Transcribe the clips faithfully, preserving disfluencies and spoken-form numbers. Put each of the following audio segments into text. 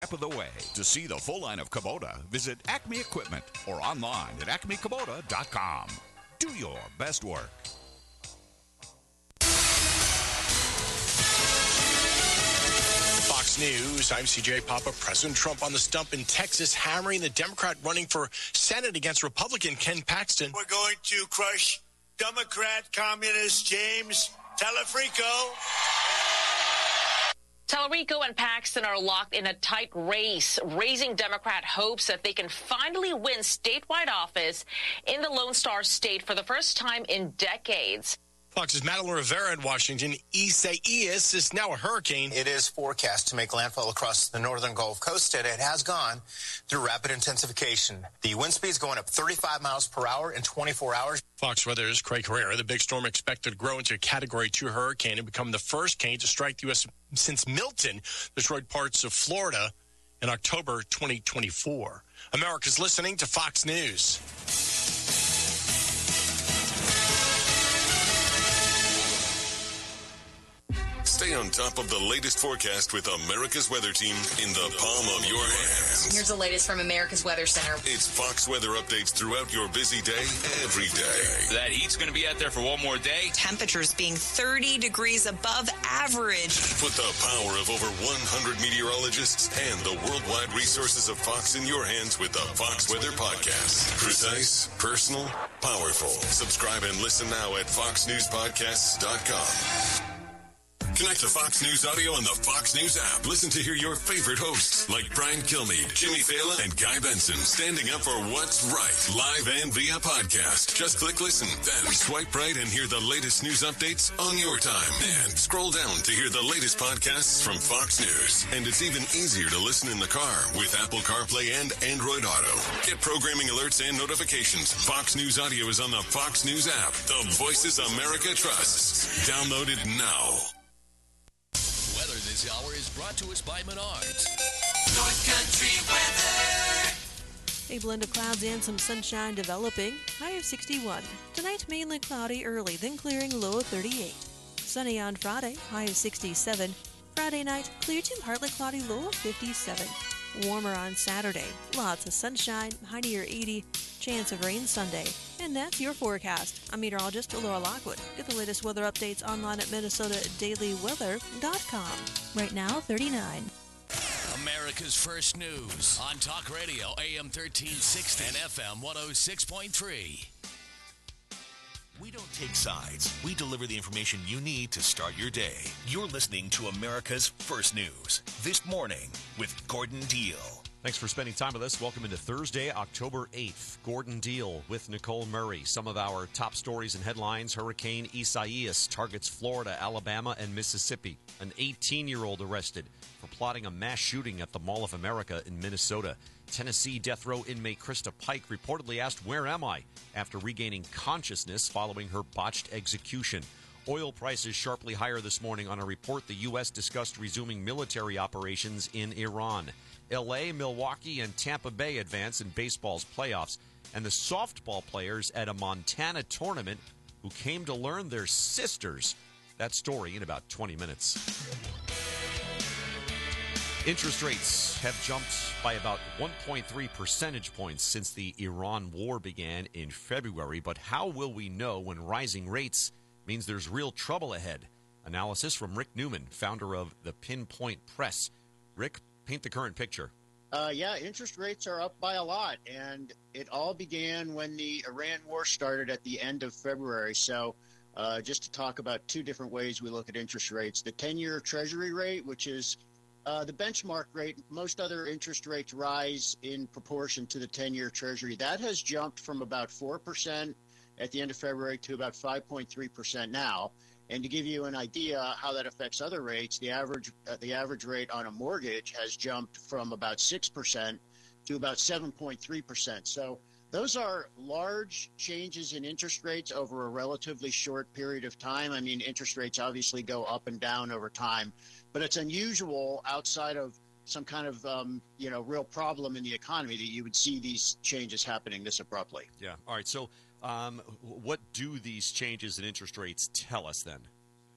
Step of the way. To see the full line of Kubota, visit Acme Equipment or online at acme kubota dot com. Do your best work. Fox News, I'm C J Papa. President Trump on the stump in Texas, hammering the Democrat running for Senate against Republican Ken Paxton. We're going to crush Democrat communist James Telefrico. Telefrico and Paxton are locked in a tight race, raising Democrat hopes that they can finally win statewide office in the Lone Star State for the first time in decades. Fox's Madeline Rivera in Washington. Isaias is now a hurricane. It is forecast to make landfall across the northern Gulf Coast, and it has gone through rapid intensification. The wind speed is going up thirty-five miles per hour in twenty-four hours. Fox Weather's Craig Herrera. The big storm expected to grow into a Category two hurricane and become the first cane to strike the U S since Milton destroyed parts of Florida in October twenty twenty-four. America's listening to Fox News. Stay on top of the latest forecast with America's Weather Team in the palm of your hands. Here's the latest from America's Weather Center. It's Fox weather updates throughout your busy day, every day. That heat's going to be out there for one more day. Temperatures being thirty degrees above average. Put the power of over one hundred meteorologists and the worldwide resources of Fox in your hands with the Fox Weather Podcast. Precise, personal, powerful. Subscribe and listen now at fox news podcasts dot com. Connect to Fox News Audio on the Fox News app. Listen to hear your favorite hosts like Brian Kilmeade, Jimmy Fallon, and Guy Benson standing up for what's right, live and via podcast. Just click listen, then swipe right and hear the latest news updates on your time. And scroll down to hear the latest podcasts from Fox News. And it's even easier to listen in the car with Apple CarPlay and Android Auto. Get programming alerts and notifications. Fox News Audio is on the Fox News app. The voices America trusts. Download it now. Weather this hour is brought to us by Menards. North Country weather. A blend of clouds and some sunshine developing. High of sixty-one. Tonight, mainly cloudy early, then clearing, low of thirty-eight. Sunny on Friday, high of sixty-seven. Friday night, clear to partly cloudy, low of fifty-seven. Warmer on Saturday. Lots of sunshine, high near eighty. Chance of rain Sunday. And that's your forecast. I'm meteorologist Laura Lockwood. Get the latest weather updates online at minnesota daily weather dot com. Right now, thirty-nine. America's First News on Talk Radio, A M thirteen sixty and F M one oh six point three. We don't take sides. We deliver the information you need to start your day. You're listening to America's First News this morning with Gordon Deal. Thanks for spending time with us. Welcome into Thursday, October eighth. Gordon Deal with Nicole Murray. Some of our top stories and headlines. Hurricane Isaias targets Florida, Alabama, and Mississippi. An eighteen-year-old arrested for plotting a mass shooting at the Mall of America in Minnesota. Tennessee death row inmate Krista Pike reportedly asked, "Where am I?" after regaining consciousness following her botched execution. Oil prices sharply higher this morning on a report the U S discussed resuming military operations in Iran. L A, Milwaukee, and Tampa Bay advance in baseball's playoffs. And the softball players at a Montana tournament who came to learn their sisters. That story in about twenty minutes. Interest rates have jumped by about one point three percentage points since the Iran war began in February. But how will we know when rising rates means there's real trouble ahead? Analysis from Rick Newman, founder of the Pinpoint Press. Rick, paint the current picture. Uh, yeah, interest rates are up by a lot, and it all began when the Iran war started at the end of February. So uh, just to talk about two different ways we look at interest rates. The ten-year Treasury rate, which is uh, the benchmark rate. Most other interest rates rise in proportion to the ten-year Treasury. That has jumped from about four percent at the end of February to about five point three percent now. And to give you an idea how that affects other rates, the average uh, the average rate on a mortgage has jumped from about six percent to about seven point three percent. So those are large changes in interest rates over a relatively short period of time. I mean, interest rates obviously go up and down over time, but it's unusual outside of some kind of, um, you know, real problem in the economy that you would see these changes happening this abruptly. Yeah. All right. So Um, what do these changes in interest rates tell us then?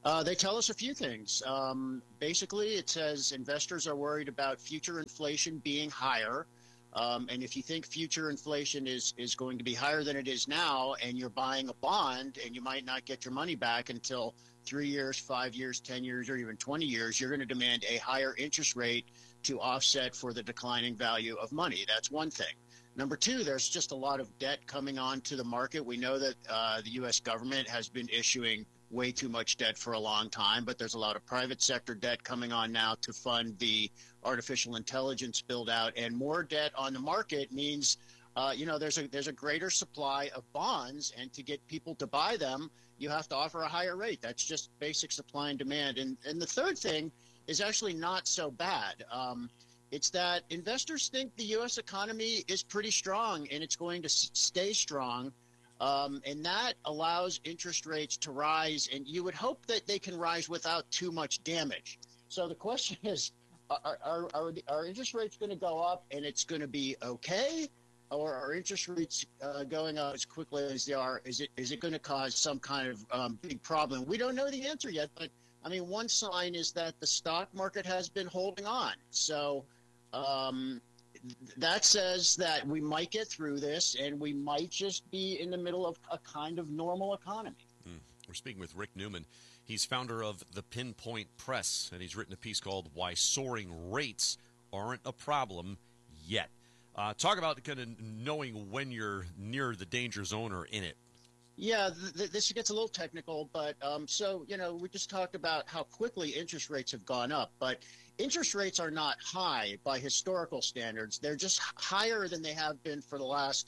Uh, they tell us a few things. Um, basically, it says investors are worried about future inflation being higher. Um, and if you think future inflation is, is going to be higher than it is now, and you're buying a bond and you might not get your money back until three years, five years, ten years, or even twenty years, you're going to demand a higher interest rate to offset for the declining value of money. That's one thing. Number two, there's just a lot of debt coming onto the market. We know that uh, the U S government has been issuing way too much debt for a long time, but there's a lot of private sector debt coming on now to fund the artificial intelligence build out, and more debt on the market means, uh, you know, there's a there's a greater supply of bonds, and to get people to buy them, you have to offer a higher rate. That's just basic supply and demand. And and the third thing is actually not so bad. Um, it's that investors think the U S economy is pretty strong and it's going to s- stay strong. Um, and that allows interest rates to rise, and you would hope that they can rise without too much damage. So the question is, are, are, are, are interest rates going to go up and it's going to be okay? Or are interest rates uh, going up as quickly as they are? Is it is it going to cause some kind of um, big problem? We don't know the answer yet, but I mean, one sign is that the stock market has been holding on. So um, that says that we might get through this, and we might just be in the middle of a kind of normal economy. Mm. We're speaking with Rick Newman. He's founder of the Pinpoint Press, and he's written a piece called Why Soaring Rates Aren't a Problem Yet. Uh, talk about kind of knowing when you're near the danger zone or in it. Yeah, th- th- this gets a little technical, but um, so, you know, we just talked about how quickly interest rates have gone up, but interest rates are not high by historical standards. They're just higher than they have been for the last,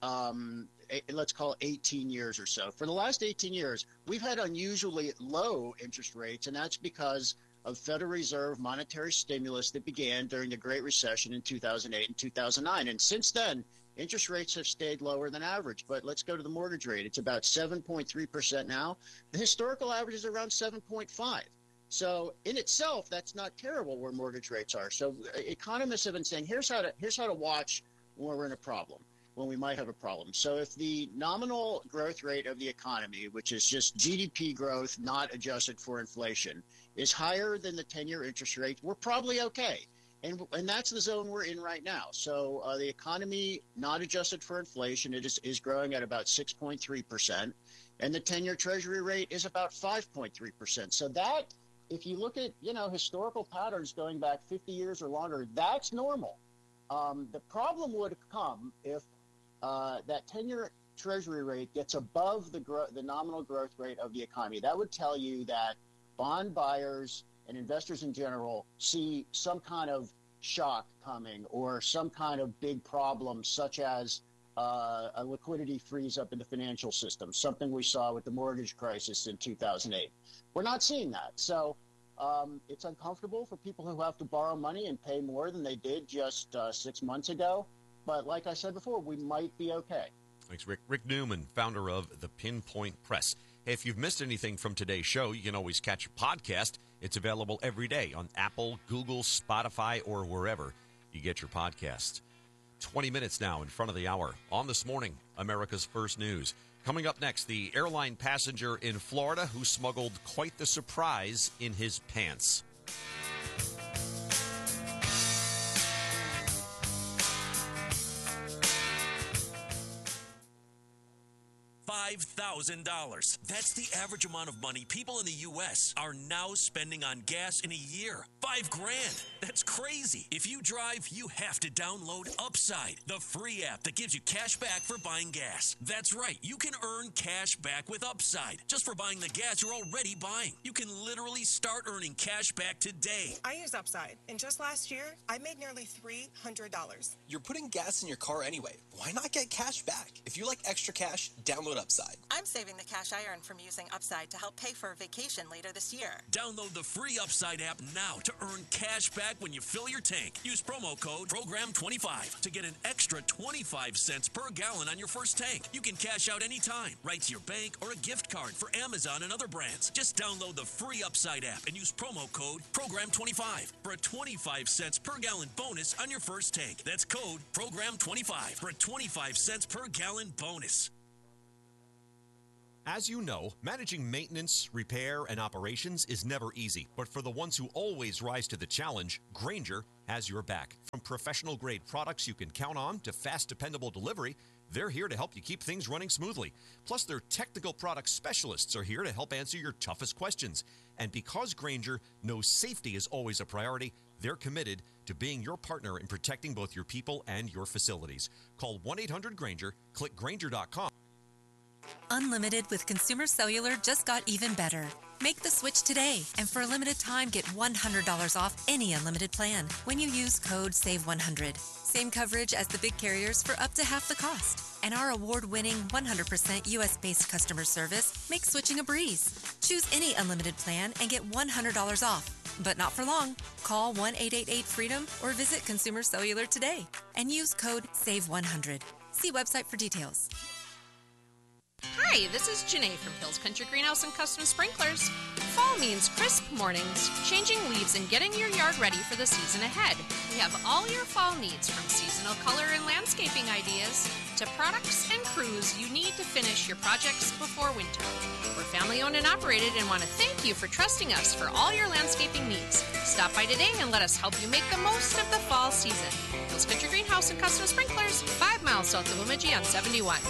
um, a- let's call it eighteen years or so. For the last eighteen years, we've had unusually low interest rates, and that's because of Federal Reserve monetary stimulus that began during the Great Recession in two thousand eight and two thousand nine. And since then, interest rates have stayed lower than average. But let's go to the mortgage rate. It's about seven point three percent now. The historical average is around seven point five. So in itself, that's not terrible where mortgage rates are. So economists have been saying, here's how to here's how to watch when we're in a problem, when we might have a problem. So if the nominal growth rate of the economy, which is just G D P growth not adjusted for inflation, is higher than the ten-year interest rate, we're probably okay. And and that's the zone we're in right now. So uh, the economy, not adjusted for inflation, it is, is growing at about six point three percent. And the ten-year Treasury rate is about five point three percent. So that, if you look at, you know, historical patterns going back fifty years or longer, that's normal. Um, the problem would come if uh, that ten-year Treasury rate gets above the gro- the nominal growth rate of the economy. That would tell you that bond buyers and investors in general see some kind of shock coming, or some kind of big problem, such as uh, a liquidity freeze up in the financial system, something we saw with the mortgage crisis in two thousand eight. We're not seeing that. So um, it's uncomfortable for people who have to borrow money and pay more than they did just uh, six months ago. But like I said before, we might be okay. Thanks, Rick. Rick Newman, founder of the Pinpoint Press. Hey, if you've missed anything from today's show, you can always catch a podcast. It's available every day on Apple, Google, Spotify, or wherever you get your podcasts. twenty minutes now in front of the hour. On This Morning, America's First News. Coming up next, the airline passenger in Florida who smuggled quite the surprise in his pants. five thousand dollars. That's the average amount of money people in the U S are now spending on gas in a year. Five grand. That's crazy. If you drive, you have to download Upside, the free app that gives you cash back for buying gas. That's right. You can earn cash back with Upside just for buying the gas you're already buying. You can literally start earning cash back today. I use Upside, and just last year, I made nearly three hundred dollars. You're putting gas in your car anyway. Why not get cash back? If you like extra cash, download Upside. I'm saving the cash I earn from using Upside to help pay for a vacation later this year. Download the free Upside app now to earn cash back when you fill your tank. Use promo code program twenty-five to get an extra twenty-five cents per gallon on your first tank. You can cash out anytime, right to your bank or a gift card for Amazon and other brands. Just download the free Upside app and use promo code program twenty-five for a twenty-five cents per gallon bonus on your first tank. That's code program twenty-five for a twenty-five cents per gallon bonus. As you know, managing maintenance, repair, and operations is never easy. But for the ones who always rise to the challenge, Grainger has your back. From professional-grade products you can count on to fast, dependable delivery, they're here to help you keep things running smoothly. Plus, their technical product specialists are here to help answer your toughest questions. And because Grainger knows safety is always a priority, they're committed to being your partner in protecting both your people and your facilities. Call one eight hundred Grainger, click Grainger dot com. Unlimited with Consumer Cellular just got even better. Make the switch today, and for a limited time, get one hundred dollars off any unlimited plan when you use code save one hundred. Same coverage as the big carriers for up to half the cost. And our award-winning one hundred percent U S-based customer service makes switching a breeze. Choose any unlimited plan and get one hundred dollars off. But not for long. Call one eight eight eight freedom or visit Consumer Cellular today and use code save one hundred. See website for details. Hi, this is Janae from Hills Country Greenhouse and Custom Sprinklers. Fall means crisp mornings, changing leaves, and getting your yard ready for the season ahead. We have all your fall needs, from seasonal color and landscaping ideas to products and crews you need to finish your projects before winter. We're family owned and operated and want to thank you for trusting us for all your landscaping needs. Stop by today and let us help you make the most of the fall season. Hills Country Greenhouse and Custom Sprinklers, five miles south of Bemidji on seventy-one.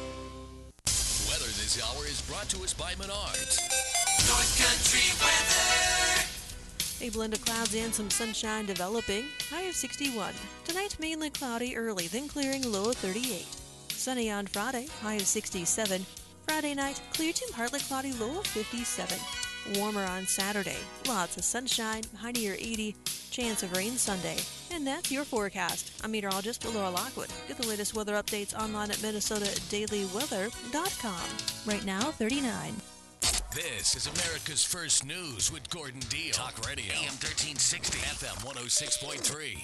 This hour is brought to us by Menards. North Country weather. A blend of clouds and some sunshine developing. High of sixty-one. Tonight, mainly cloudy early, then clearing, low of thirty-eight. Sunny on Friday, high of sixty-seven. Friday night, clear to partly cloudy, low of fifty-seven. Warmer on Saturday. Lots of sunshine, high near eighty. Chance of rain Sunday. And that's your forecast. I'm meteorologist Laura Lockwood. Get the latest weather updates online at Minnesota Daily Weather dot com. Right now, thirty-nine. This is America's First News with Gordon Deal. Talk Radio. A M thirteen sixty. F M one oh six point three.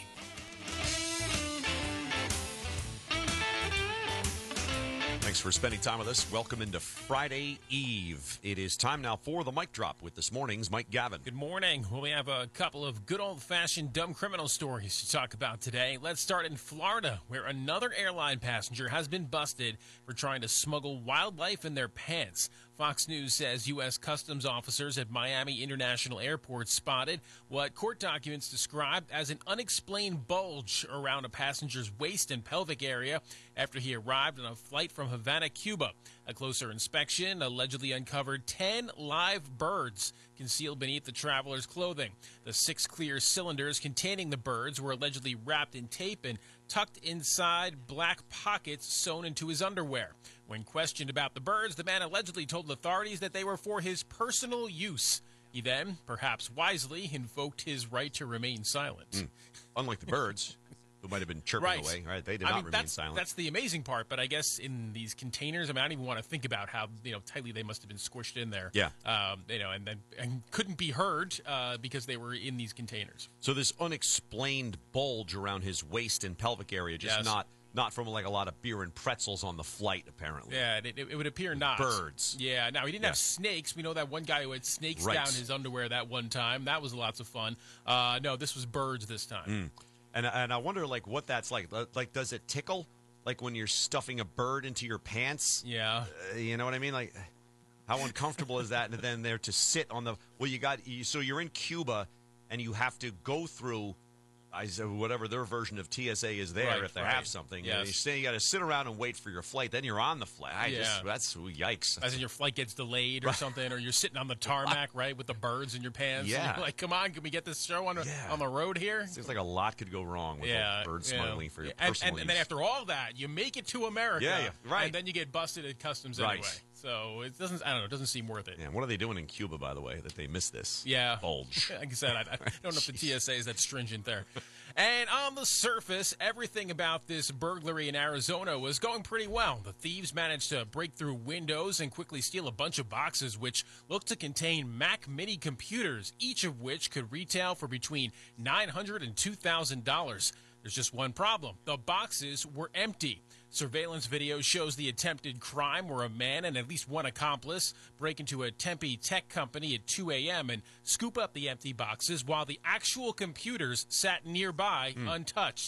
Thanks for spending time with us. Welcome into Friday Eve. It is time now for the Mic Drop with this morning's Mike Gavin. Good morning. Well, we have a couple of good old-fashioned dumb criminal stories to talk about today. Let's start in Florida, where another airline passenger has been busted for trying to smuggle wildlife in their pants. Fox News says U S Customs officers at Miami International Airport spotted what court documents described as an unexplained bulge around a passenger's waist and pelvic area after he arrived on a flight from Havana, Cuba. A closer inspection allegedly uncovered ten live birds concealed beneath the traveler's clothing. The six clear cylinders containing the birds were allegedly wrapped in tape and tucked inside black pockets sewn into his underwear. When questioned about the birds, the man allegedly told authorities that they were for his personal use. He then, perhaps wisely, invoked his right to remain silent. Mm. Unlike the birds, who might have been chirping right. away, right? They did I not mean, remain that's, silent. That's the amazing part, but I guess in these containers, I mean, I don't even want to think about how, you know, tightly they must have been squished in there. Yeah. Um, you know, and then and couldn't be heard uh, because they were in these containers. So this unexplained bulge around his waist and pelvic area, just Yes. not not from like a lot of beer and pretzels on the flight, apparently. Yeah, it, it, it would appear not. Birds. Yeah, now he didn't Yeah. have snakes. We know that one guy who had snakes Right. down his underwear that one time. That was lots of fun. Uh, no, this was birds this time. Mm. And and I wonder like what that's like. Like, does it tickle? Like when you're stuffing a bird into your pants? Yeah. Uh, you know what I mean? Like, how uncomfortable is that? And then there to sit on the well, you got you, so you're in Cuba, and you have to go through. I said whatever their version of T S A is there Right, if they right. have something. Yes. And you say you got to sit around and wait for your flight. Then you're on the flight. I Yeah. just that's yikes. As in your flight gets delayed or Right. something, or you're sitting on the tarmac, right, with the birds in your pants. Yeah. And you're like, come on, can we get this show on, Yeah. on the road here? Seems like a lot could go wrong with Yeah, like bird you know. smuggling for your and, personal and, and then use. after all that, you make it to America. Yeah, yeah, right. And then you get busted at customs Right. anyway. So it doesn't, I don't know, it doesn't seem worth it. Yeah, what are they doing in Cuba, by the way, that they miss this Yeah. bulge? Like I said, I, I don't know if the T S A is that stringent there. And on the surface, everything about this burglary in Arizona was going pretty well. The thieves managed to break through windows and quickly steal a bunch of boxes which looked to contain Mac Mini computers, each of which could retail for between nine hundred dollars and two thousand dollars. There's just one problem. The boxes were empty. Surveillance video shows the attempted crime where a man and at least one accomplice break into a Tempe tech company at two a.m. and scoop up the empty boxes while the actual computers sat nearby Mm. untouched.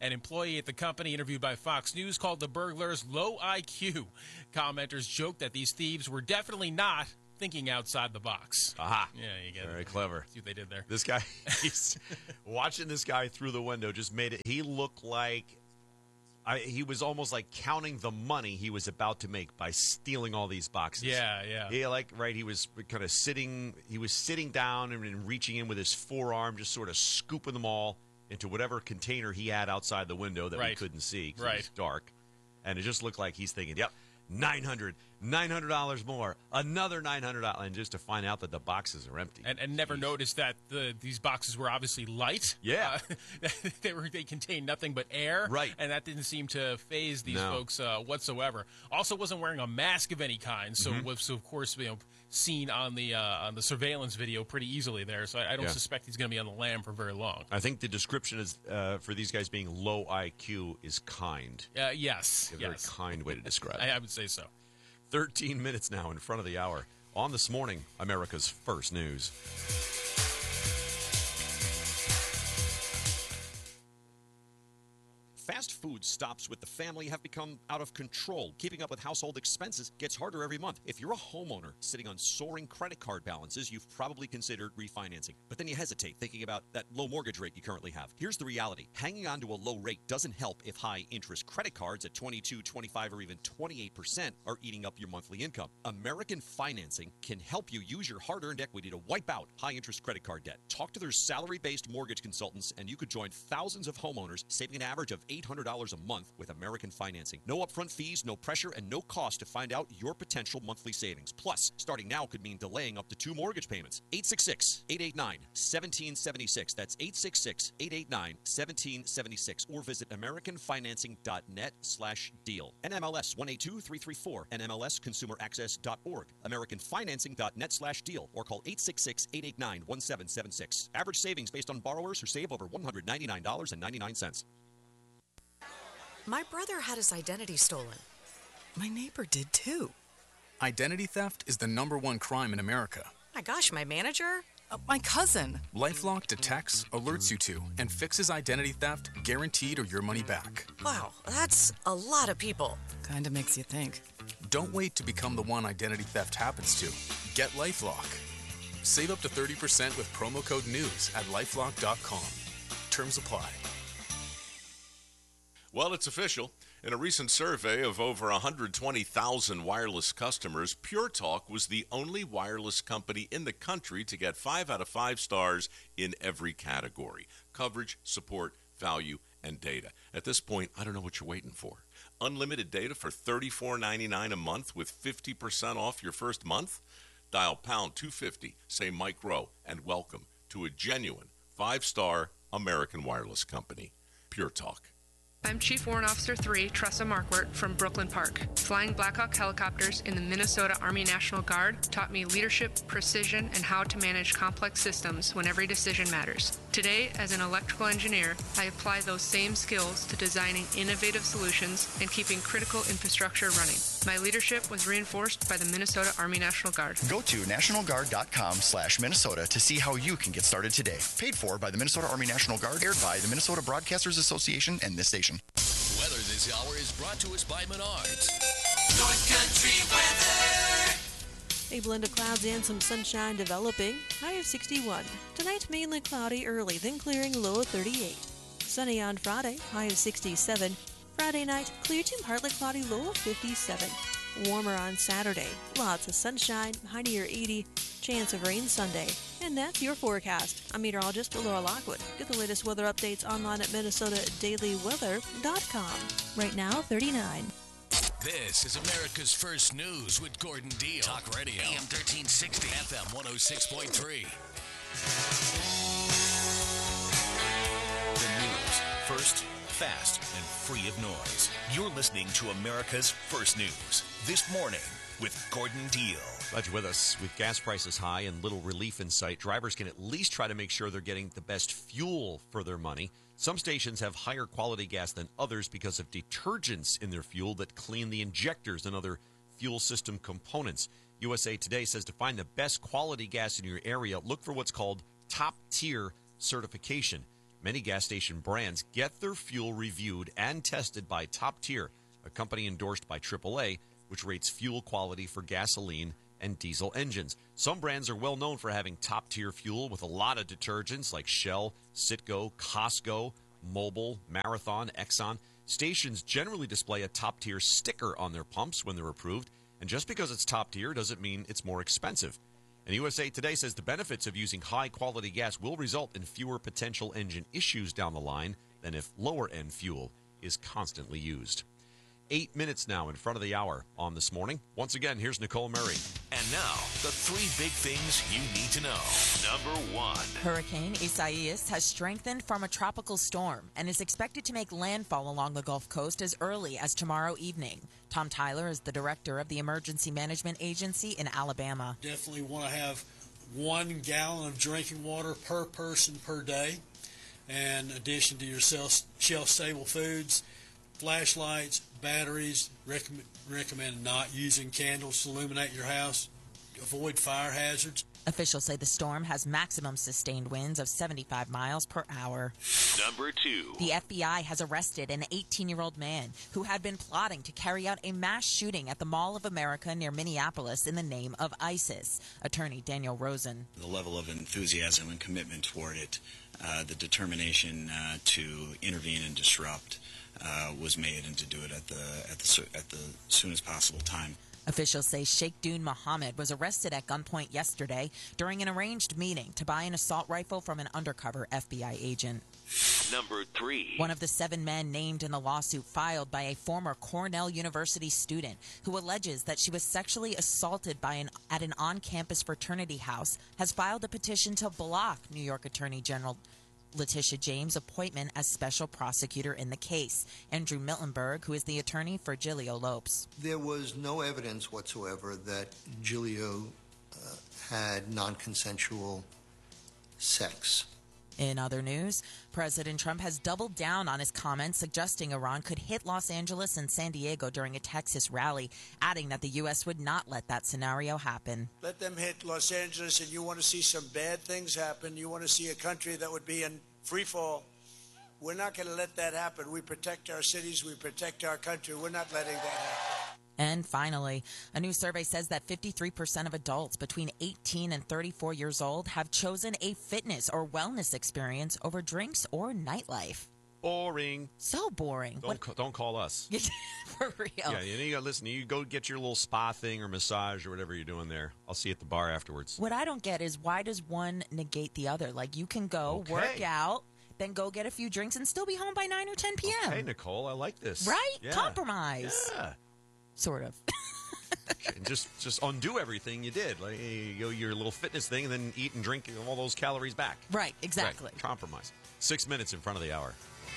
An employee at the company interviewed by Fox News called the burglars low I Q. Commenters joked that these thieves were definitely not thinking outside the box. Aha. Yeah, you get Very it. clever. See what they did there. This guy, he's watching this guy through the window just made it, he looked like, I, he was almost like counting the money he was about to make by stealing all these boxes. Yeah, yeah. He like, right, he was kind of sitting, he was sitting down and, and reaching in with his forearm, just sort of scooping them all into whatever container he had outside the window that we Right. couldn't see 'cause Right. it was dark. And it just looked like he's thinking, yep, nine hundred dollars, nine hundred dollars more, another nine hundred dollars, and just to find out that the boxes are empty. And, and never noticed that the these boxes were obviously light. Yeah. Uh, they were they contained nothing but air. Right. And that didn't seem to faze these No. folks uh, whatsoever. Also wasn't wearing a mask of any kind, so Mhm. was of course you know seen on the uh, on the surveillance video pretty easily there. So I, I don't Yeah. suspect he's going to be on the lam for very long. I think the description is uh, for these guys being low I Q is kind. Uh, yes. A very yes. kind way to describe I, it. I would say so. thirteen minutes now in front of the hour. On This Morning, America's First News. Fast food stops with the family have become out of control. Keeping up with household expenses gets harder every month. If you're a homeowner sitting on soaring credit card balances, you've probably considered refinancing. But then you hesitate, thinking about that low mortgage rate you currently have. Here's the reality. Hanging on to a low rate doesn't help if high-interest credit cards at twenty-two, twenty-five, or even twenty-eight percent are eating up your monthly income. American Financing can help you use your hard-earned equity to wipe out high-interest credit card debt. Talk to their salary-based mortgage consultants, and you could join thousands of homeowners, saving an average of eight hundred dollars a month with American Financing. No upfront fees, no pressure, and no cost to find out your potential monthly savings. Plus, starting now could mean delaying up to two mortgage payments. eight six six, eight eight nine, one seven seven six. That's eight six six, eight eight nine, one seven seven six. Or visit americanfinancing.net slash deal. N M L S one eight two three three four. N M L S consumer access dot org. americanfinancing.net slash deal. Or call eight six six, eight eight nine, one seven seven six. Average savings based on borrowers who save over one hundred ninety-nine dollars and ninety-nine cents. My brother had his identity stolen. My neighbor did too. Identity theft is the number one crime in America. My gosh, my manager? Uh, my cousin. LifeLock detects, alerts you to, and fixes identity theft guaranteed or your money back. Wow, that's a lot of people. Kinda makes you think. Don't wait to become the one identity theft happens to. Get LifeLock. Save up to thirty percent with promo code NEWS at lifelock dot com. Terms apply. Well, it's official. In a recent survey of over one hundred twenty thousand wireless customers, Pure Talk was the only wireless company in the country to get five out of five stars in every category: coverage, support, value, and data. At this point, I don't know what you're waiting for. Unlimited data for thirty-four ninety-nine a month with fifty percent off your first month? Dial pound two fifty, say Mike Rowe, and welcome to a genuine five-star American wireless company. Pure Talk. I'm Chief Warrant Officer three, Tressa Markwart from Brooklyn Park. Flying Black Hawk helicopters in the Minnesota Army National Guard taught me leadership, precision, and how to manage complex systems when every decision matters. Today, as an electrical engineer, I apply those same skills to designing innovative solutions and keeping critical infrastructure running. My leadership was reinforced by the Minnesota Army National Guard. Go to national guard dot com slash Minnesota to see how you can get started today. Paid for by the Minnesota Army National Guard, aired by the Minnesota Broadcasters Association and this station. Weather this hour is brought to us by Menards. North Country weather. A blend of clouds and some sunshine developing. High of sixty-one. Tonight, mainly cloudy early, then clearing, low of thirty-eight. Sunny on Friday, high of sixty-seven. Friday night, clear to partly cloudy, low of fifty-seven. Warmer on Saturday. Lots of sunshine, high near eighty. Chance of rain Sunday. And that's your forecast. I'm meteorologist Laura Lockwood. Get the latest weather updates online at minnesota daily weather dot com. Right now, thirty-nine. This is America's First News with Gordon Deal. Talk Radio. A M thirteen sixty. F M one oh six point three. The news. First, fast, and free of noise. You're listening to America's First News. This morning with Gordon Deal. Glad you're with us. With gas prices high and little relief in sight, drivers can at least try to make sure they're getting the best fuel for their money. Some stations have higher quality gas than others because of detergents in their fuel that clean the injectors and other fuel system components. U S A Today says to find the best quality gas in your area, look for what's called top-tier certification. Many gas station brands get their fuel reviewed and tested by Top Tier, a company endorsed by triple A, which rates fuel quality for gasoline and diesel engines. Some brands are well known for having top-tier fuel with a lot of detergents like Shell, Citgo, Costco, Mobil, Marathon, Exxon. Stations generally display a top-tier sticker on their pumps when they're approved, and just because it's top-tier doesn't mean it's more expensive. And U S A Today says the benefits of using high-quality gas will result in fewer potential engine issues down the line than if lower-end fuel is constantly used. Eight minutes now in front of the hour on This Morning. Once again, here's Nicole Murray. And now, the three big things you need to know. Number one. Hurricane Isaias has strengthened from a tropical storm and is expected to make landfall along the Gulf Coast as early as tomorrow evening. Tom Tyler is the director of the Emergency Management Agency in Alabama. Definitely want to have one gallon of drinking water per person per day, in addition to your shelf-stable foods, flashlights, batteries. Recommend, recommend not using candles to illuminate your house. Avoid fire hazards. Officials say the storm has maximum sustained winds of seventy-five miles per hour. Number two. The F B I has arrested an eighteen-year-old man who had been plotting to carry out a mass shooting at the Mall of America near Minneapolis in the name of ISIS. Attorney Daniel Rosen. The level of enthusiasm and commitment toward it, uh, the determination uh, to intervene and disrupt uh, was made, and to do it at the at the at the soonest possible time. Officials say Sheikh Dune Mohammed was arrested at gunpoint yesterday during an arranged meeting to buy an assault rifle from an undercover F B I agent. Number three. One of the seven men named in the lawsuit filed by a former Cornell University student who alleges that she was sexually assaulted by an at an on-campus fraternity house has filed a petition to block New York Attorney General Letitia James' appointment as special prosecutor in the case. Andrew Miltenberg, who is the attorney for Gilio Lopes. There was no evidence whatsoever that Gilio uh, had non-consensual sex. In other news, President Trump has doubled down on his comments suggesting Iran could hit Los Angeles and San Diego during a Texas rally, adding that the U S would not let that scenario happen. Let them hit Los Angeles, and you want to see some bad things happen. You want to see a country that would be in free fall. We're not going to let that happen. We protect our cities. We protect our country. We're not letting that happen. And finally, a new survey says that fifty-three percent of adults between eighteen and thirty-four years old have chosen a fitness or wellness experience over drinks or nightlife. Boring. So boring. Don't, ca- don't call us. For real. Yeah, you know, you gotta listen. You go get your little spa thing or massage or whatever you're doing there. I'll see you at the bar afterwards. What I don't get is why does one negate the other? Like, you can go Okay. work out, then go get a few drinks and still be home by nine or ten p.m. Hey, Nicole, I like this. Right? Yeah. Compromise. Yeah. Sort of. And just just undo everything you did. Like, you go your little fitness thing and then eat and drink all those calories back. Right, exactly. Right. Compromise. Six minutes in front of the hour.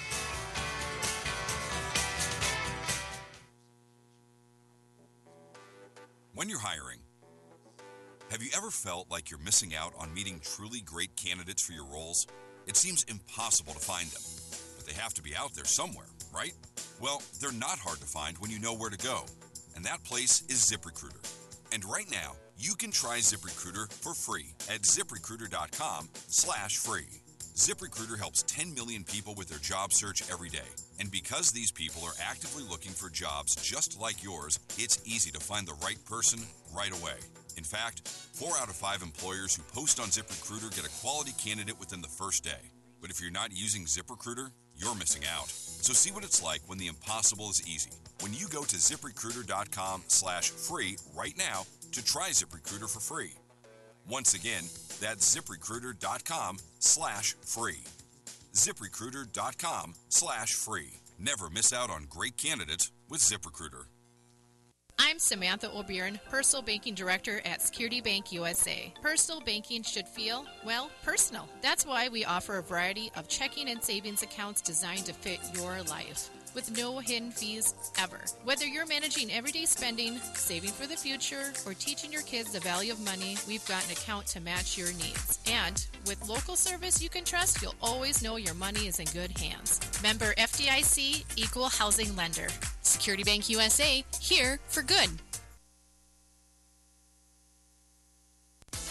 When you're hiring, have you ever felt like you're missing out on meeting truly great candidates for your roles? It seems impossible to find them, but they have to be out there somewhere, right? Well, they're not hard to find when you know where to go, and that place is ZipRecruiter. And right now, you can try ZipRecruiter for free at ZipRecruiter.com slash free. ZipRecruiter helps ten million people with their job search every day. And because these people are actively looking for jobs just like yours, it's easy to find the right person right away. In fact, four out of five employers who post on ZipRecruiter get a quality candidate within the first day. But if you're not using ZipRecruiter, you're missing out. So see what it's like when the impossible is easy. When you go to ZipRecruiter.com slash free right now to try ZipRecruiter for free. Once again, that's ZipRecruiter.com slash free. ZipRecruiter.com slash free. Never miss out on great candidates with ZipRecruiter. I'm Samantha O'Byrne, Personal Banking Director at Security Bank U S A. Personal banking should feel, well, personal. That's why we offer a variety of checking and savings accounts designed to fit your life, with no hidden fees ever. Whether you're managing everyday spending, saving for the future, or teaching your kids the value of money, we've got an account to match your needs. And with local service you can trust, you'll always know your money is in good hands. Member F D I C, Equal Housing Lender. Security Bank U S A, here for good.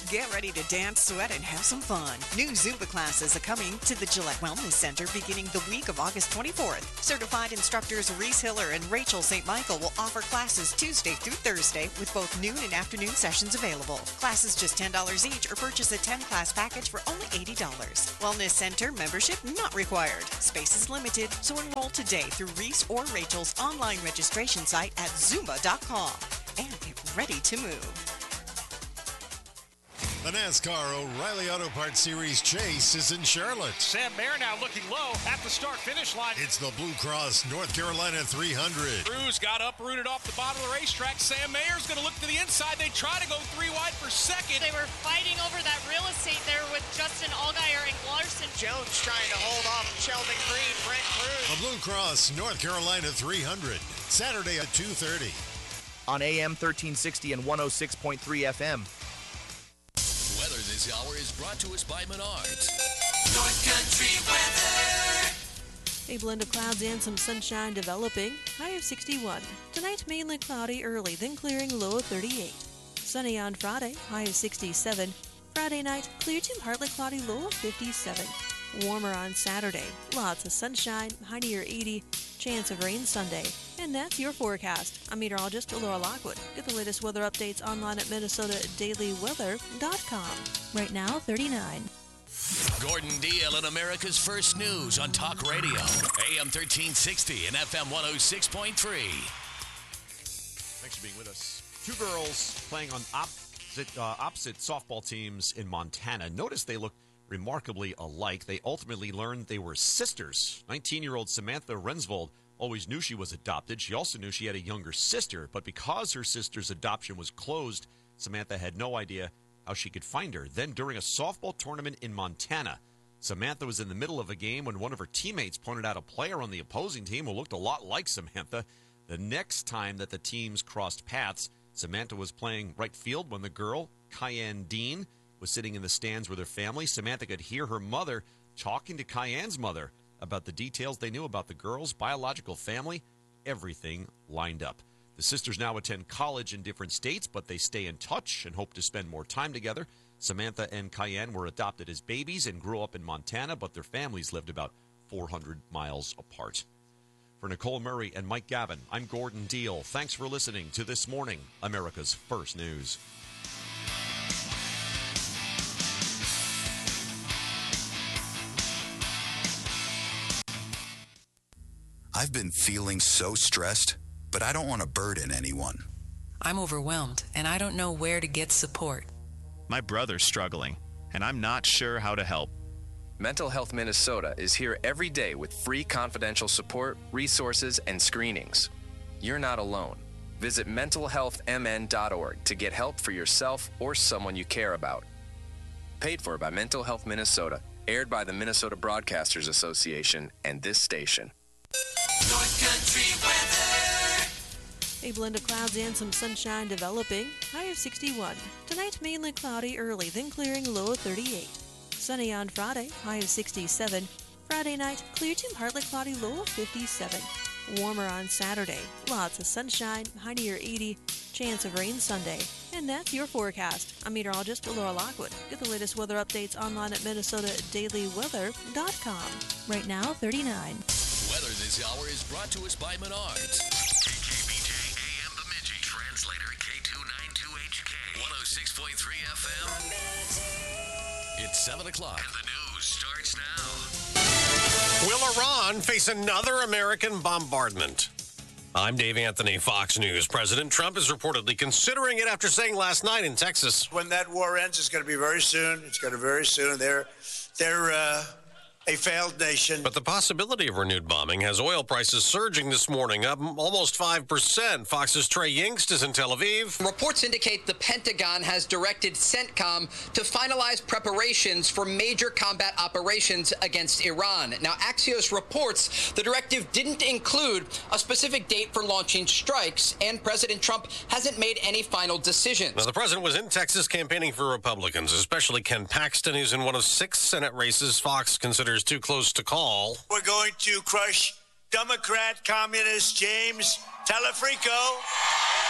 Get ready to dance, sweat, and have some fun. New Zumba classes are coming to the Gillette Wellness Center beginning the week of August twenty-fourth. Certified instructors Reese Hiller and Rachel Saint Michael will offer classes Tuesday through Thursday with both noon and afternoon sessions available. Classes just ten dollars each or purchase a ten-class package for only eighty dollars. Wellness Center membership not required. Space is limited, so enroll today through Reese or Rachel's online registration site at zumba dot com and get ready to move. The NASCAR O'Reilly Auto Parts Series chase is in Charlotte. Sam Mayer now looking low at the start-finish line. It's the Blue Cross North Carolina three hundred. Cruz got uprooted off the bottom of the racetrack. Sam Mayer's going to look to the inside. They try to go three wide for second. They were fighting over that real estate there with Justin Allgaier and Larson. Jones trying to hold off Sheldon Creed, Brent Cruz. The Blue Cross North Carolina three hundred, Saturday at two thirty. On A M thirteen sixty and one oh six point three F M. Weather this hour is brought to us by Menards. North Country weather. A blend of clouds and some sunshine developing. High of sixty-one. Tonight, mainly cloudy early, then clearing, low of thirty-eight. Sunny on Friday, high of sixty-seven. Friday night, clear to partly cloudy, low of fifty-seven. Warmer on Saturday. Lots of sunshine, high near eighty. Chance of rain Sunday. And that's your forecast. I'm meteorologist Laura Lockwood. Get the latest weather updates online at minnesota daily weather dot com. Right now, thirty-nine. Gordon Deal in America's First News on Talk Radio. A M thirteen sixty and F M one oh six point three. Thanks for being with us. Two girls playing on opposite, uh, opposite softball teams in Montana. Notice they look remarkably alike. They ultimately learned they were sisters. nineteen-year-old Samantha Rensvold always knew she was adopted. She also knew she had a younger sister, but because her sister's adoption was closed, Samantha had no idea how she could find her. Then during a softball tournament in Montana, Samantha was in the middle of a game when one of her teammates pointed out a player on the opposing team who looked a lot like Samantha. The next time that the teams crossed paths, Samantha was playing right field when the girl, Cayenne Dean, was sitting in the stands with her family. Samantha could hear her mother talking to Cayenne's mother about the details they knew about the girl's biological family. Everything lined up. The sisters now attend college in different states, but they stay in touch and hope to spend more time together. Samantha and Cayenne were adopted as babies and grew up in Montana, but their families lived about four hundred miles apart. For Nicole Murray and Mike Gavin, I'm Gordon Deal. Thanks for listening to This Morning, America's First News. I've been feeling so stressed, but I don't want to burden anyone. I'm overwhelmed, and I don't know where to get support. My brother's struggling, and I'm not sure how to help. Mental Health Minnesota is here every day with free confidential support, resources, and screenings. You're not alone. Visit mental health m n dot org to get help for yourself or someone you care about. Paid for by Mental Health Minnesota, aired by the Minnesota Broadcasters Association and this station. North Country weather. A blend of clouds and some sunshine developing. High of sixty-one. Tonight, mainly cloudy early, then clearing, low of thirty-eight. Sunny on Friday, high of sixty-seven. Friday night, clear to partly cloudy, low of fifty-seven. Warmer on Saturday. Lots of sunshine, high near eighty. Chance of rain Sunday. And that's your forecast. I'm meteorologist Laura Lockwood. Get the latest weather updates online at minnesota daily weather dot com. Right now, thirty-nine. Weather this hour is brought to us by Menards. K K B J A M Bemidji. Translator K two ninety-two H K. one oh six point three F M. It's seven o'clock and the news starts now. Will Iran face another American bombardment? I'm Dave Anthony, Fox News. President Trump is reportedly considering it after saying last night in Texas. When that war ends, it's going to be very soon. It's going to be very soon. They're, they're, uh, a failed nation. But the possibility of renewed bombing has oil prices surging this morning, up almost five percent. Fox's Trey Yingst is in Tel Aviv. Reports indicate the Pentagon has directed CENTCOM to finalize preparations for major combat operations against Iran. Now, Axios reports the directive didn't include a specific date for launching strikes, and President Trump hasn't made any final decisions. Now, the president was in Texas campaigning for Republicans, especially Ken Paxton, who's in one of six Senate races Fox considers too close to call. We're going to crush Democrat communist James Telefrico.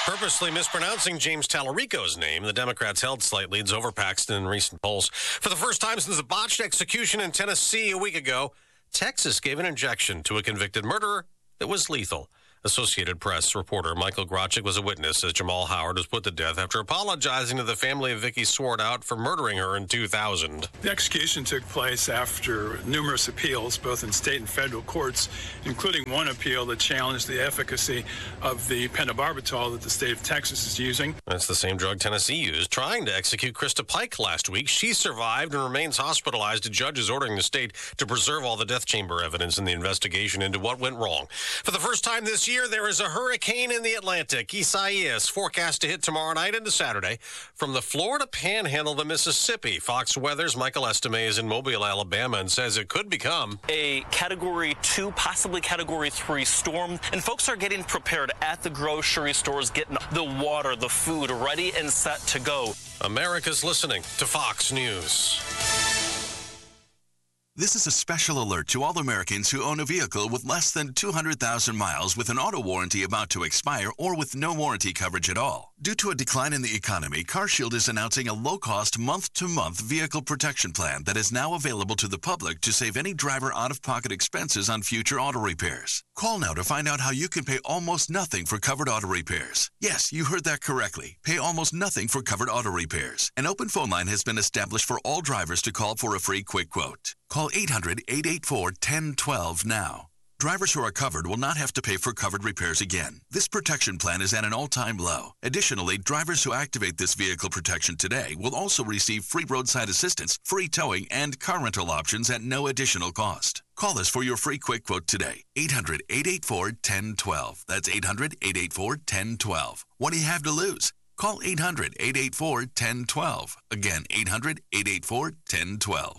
Purposely mispronouncing James Tallarico's name, the Democrats held slight leads over Paxton in recent polls. For the first time since a botched execution in Tennessee a week ago, Texas gave an injection to a convicted murderer that was lethal. Associated Press reporter Michael Grotchik was a witness as Jamal Howard was put to death after apologizing to the family of Vicky Swartout for murdering her in two thousand. The execution took place after numerous appeals, both in state and federal courts, including one appeal that challenged the efficacy of the pentobarbital that the state of Texas is using. That's the same drug Tennessee used trying to execute Krista Pike last week. She survived and remains hospitalized. A judge is ordering the state to preserve all the death chamber evidence in the investigation into what went wrong. For the first time this year, there is a hurricane in the Atlantic. Isaias forecast to hit tomorrow night into Saturday from the Florida Panhandle to Mississippi. Fox Weather's Michael Estime is in Mobile, Alabama, and says it could become a Category two, possibly Category three storm. And folks are getting prepared at the grocery stores, getting the water, the food ready and set to go. America's listening to Fox News. This is a special alert to all Americans who own a vehicle with less than two hundred thousand miles with an auto warranty about to expire or with no warranty coverage at all. Due to a decline in the economy, CarShield is announcing a low-cost month-to-month vehicle protection plan that is now available to the public to save any driver out-of-pocket expenses on future auto repairs. Call now to find out how you can pay almost nothing for covered auto repairs. Yes, you heard that correctly. Pay almost nothing for covered auto repairs. An open phone line has been established for all drivers to call for a free quick quote. Call eight hundred, eight eight four, one zero one two now. Drivers who are covered will not have to pay for covered repairs again. This protection plan is at an all-time low. Additionally, drivers who activate this vehicle protection today will also receive free roadside assistance, free towing, and car rental options at no additional cost. Call us for your free quick quote today. eight hundred, eight eight four, one zero one two. That's eight hundred, eight eight four, one zero one two. What do you have to lose? Call eight hundred, eight eight four, one zero one two. Again, eight hundred, eight eight four, one zero one two.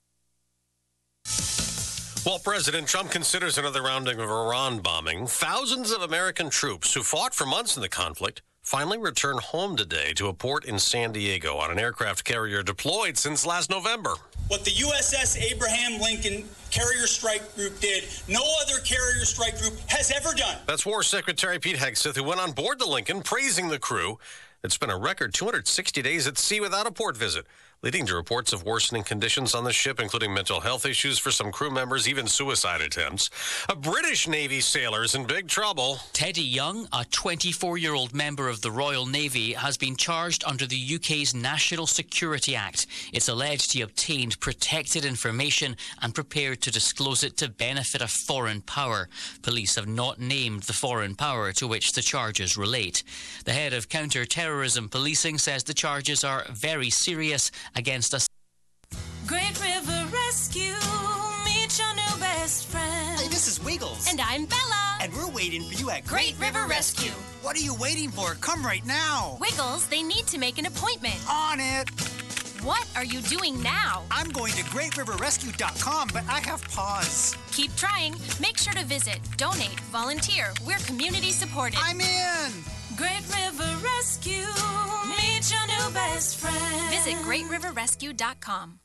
While President Trump considers another round of Iran bombing, thousands of American troops who fought for months in the conflict finally returned home today to a port in San Diego on an aircraft carrier deployed since last November. What the U S S Abraham Lincoln Carrier Strike Group did, no other carrier strike group has ever done. That's War Secretary Pete Hegseth, who went on board the Lincoln, praising the crew. It's been a record two hundred sixty days at sea without a port visit, leading to reports of worsening conditions on the ship, including mental health issues for some crew members, even suicide attempts. A British Navy sailor is in big trouble. Teddy Young, a twenty-four-year-old member of the Royal Navy, has been charged under the U K's National Security Act. It's alleged he obtained protected information and prepared to disclose it to benefit a foreign power. Police have not named the foreign power to which the charges relate. The head of counter-terrorism policing says the charges are very serious against us. Great River Rescue, meet your new best friend. Hey, this is Wiggles. And I'm Bella. And we're waiting for you at Great River Rescue. What are you waiting for? Come right now. Wiggles, they need to make an appointment. On it. What are you doing now? I'm going to great river rescue dot com, but I have pause. Keep trying. Make sure to visit, donate, volunteer. We're community supported. I'm in. Great River Rescue, meet your new best friend. Visit great river rescue dot com.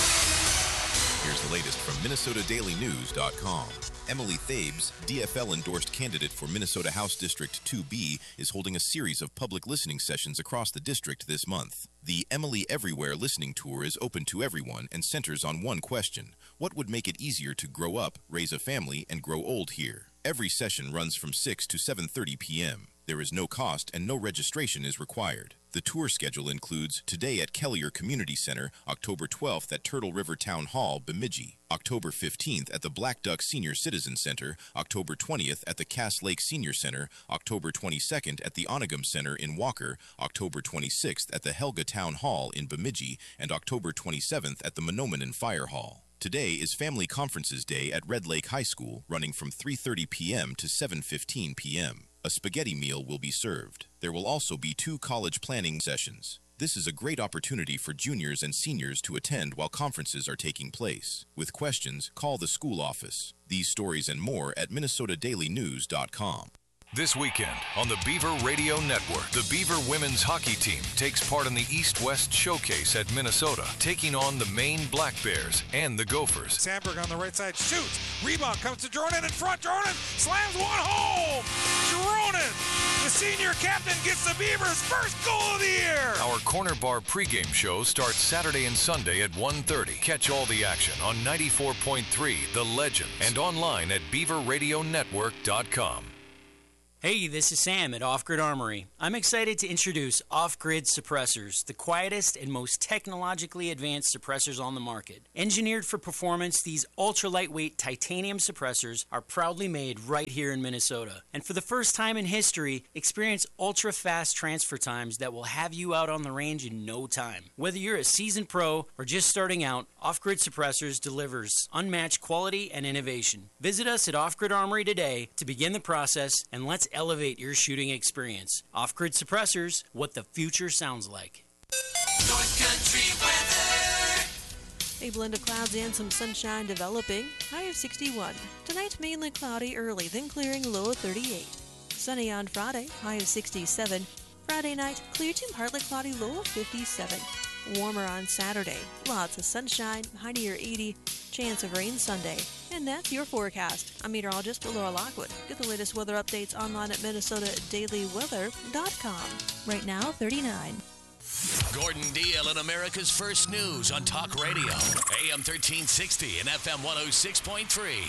Here's the latest from Minnesota Daily News dot com. Emily Thabes, D F L-endorsed candidate for Minnesota House District two B, is holding a series of public listening sessions across the district this month. The Emily Everywhere listening tour is open to everyone and centers on one question: what would make it easier to grow up, raise a family, and grow old here? Every session runs from six to seven thirty p.m. There is no cost and no registration is required. The tour schedule includes today at Kellier Community Center, October twelfth at Turtle River Town Hall, Bemidji, October fifteenth at the Black Duck Senior Citizen Center, October twentieth at the Cass Lake Senior Center, October twenty-second at the Onagum Center in Walker, October twenty-sixth at the Helga Town Hall in Bemidji, and October twenty-seventh at the Menominee Fire Hall. Today is Family Conferences Day at Red Lake High School, running from three thirty p.m. to seven fifteen p.m. A spaghetti meal will be served. There will also be two college planning sessions. This is a great opportunity for juniors and seniors to attend while conferences are taking place. With questions, call the school office. These stories and more at Minnesota Daily News dot com. This weekend on the Beaver Radio Network, the Beaver women's hockey team takes part in the East-West Showcase at Minnesota, taking on the Maine Black Bears and the Gophers. Sandberg on the right side shoots. Rebound comes to Jordan in front. Jordan slams one home. Jordan The senior captain gets the Beavers' first goal of the year. Our Corner Bar pregame show starts Saturday and Sunday at one thirty. Catch all the action on ninety-four point three The Legends and online at beaver radio network dot com. Hey, this is Sam at Off Grid Armory. I'm excited to introduce Off Grid Suppressors, the quietest and most technologically advanced suppressors on the market. Engineered for performance, these ultra-lightweight titanium suppressors are proudly made right here in Minnesota. And for the first time in history, experience ultra-fast transfer times that will have you out on the range in no time. Whether you're a seasoned pro or just starting out, Off Grid Suppressors delivers unmatched quality and innovation. Visit us at Off Grid Armory today to begin the process, and let's elevate your shooting experience. Off-Grid Suppressors, what the future sounds like. North Country weather. A blend of clouds and some sunshine developing. High of sixty-one. Tonight, mainly cloudy early, then clearing, low of thirty-eight. Sunny on Friday, high of sixty-seven. Friday night, clear to partly cloudy, low of fifty-seven. Warmer on Saturday. Lots of sunshine, high near eighty. Chance of rain Sunday. And that's your forecast. I'm meteorologist Laura Lockwood. Get the latest weather updates online at minnesota daily weather dot com. Right now, thirty-nine. Gordon Deal in America's First News on Talk Radio. A M thirteen sixty and F M one oh six point three.